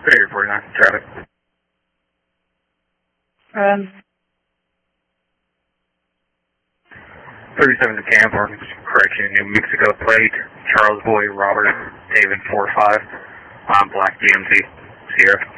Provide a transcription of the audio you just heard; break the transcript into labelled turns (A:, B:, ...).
A: Area 49, traffic. 37 to Camp, correction, New Mexico plate, Charles Boy, Robert, David 45, Black DMZ, Sierra.